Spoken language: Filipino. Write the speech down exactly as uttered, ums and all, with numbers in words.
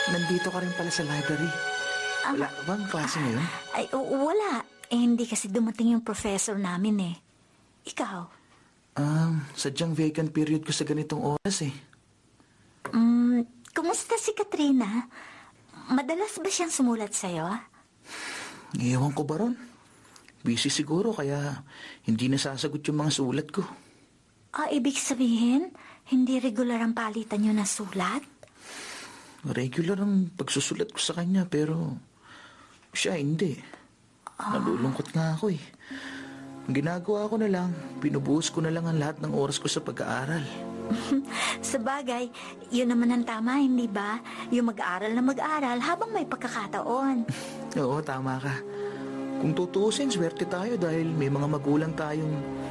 nandito ka rin pala sa library. Ah, Wala ka bang klase ngayon? Ay, o- wala. Eh, hindi kasi dumating yung professor namin eh. Ikaw? Um, sadyang vacant period ko sa ganitong oras eh. Mm, kumusta si Katrina? Madalas ba siyang sumulat sa'yo? Ewan ko ba ron? Busy siguro kaya hindi nasasagot yung mga sulat ko. Ah, ibig sabihin, hindi regular ang palitan niyo na sulat? Regular ang pagsusulat ko sa kanya pero siya hindi. Nalulungkot nga ako eh. Ang ginagawa ko na lang, pinubuhos ko na lang ang lahat ng oras ko sa pag-aaral. Sa bagay, yun naman ang tama, hindi ba? Yung mag-aaral na mag-aaral habang may pagkakataon. Oo, tama ka. Kung tutuusin, swerte tayo dahil may mga magulang tayong